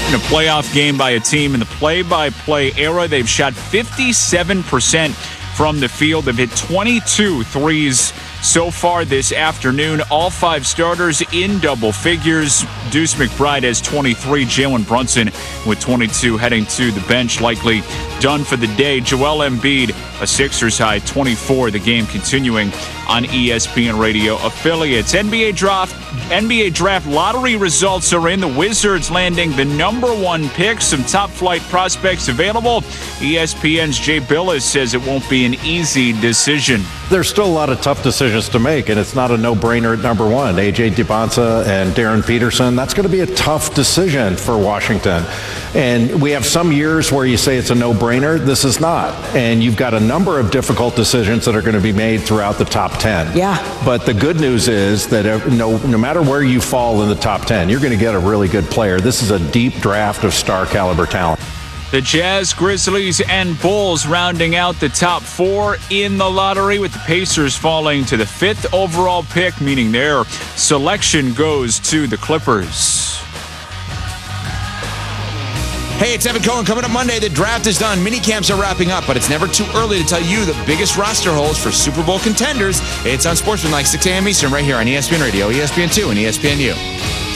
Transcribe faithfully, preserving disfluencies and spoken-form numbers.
In a playoff game by a team in the play-by-play era, they've shot fifty-seven percent from the field. They've hit twenty-two threes so far this afternoon. All five starters in double figures. Deuce McBride has twenty-three. Jalen Brunson with twenty-two heading to the bench, likely done for the day. Joel Embiid, a Sixers high, twenty-four. The game continuing on E S P N Radio affiliates. N B A draft, N B A draft lottery results are in. The Wizards landing the number one pick. Some top flight prospects available. E S P N's Jay Billis says it won't be an easy decision. There's still a lot of tough decisions to make, and it's not a no-brainer at number one. A J DeBonta and Darren Peterson, that's going to be a tough decision for Washington. And we have some years where you say it's a no-brainer. This is not. And you've got a number of difficult decisions that are going to be made throughout the top ten. Yeah. But the good news is that no, no matter where you fall in the top ten, you're going to get a really good player. This is a deep draft of star caliber talent. The Jazz, Grizzlies, and Bulls rounding out the top four in the lottery, with the Pacers falling to the fifth overall pick, meaning their selection goes to the Clippers. Hey, it's Evan Cohen. Coming up Monday, the draft is done. Mini camps are wrapping up, but it's never too early to tell you the biggest roster holes for Super Bowl contenders. It's on Sportsman like six a.m. Eastern right here on E S P N Radio, E S P N two, and E S P N U.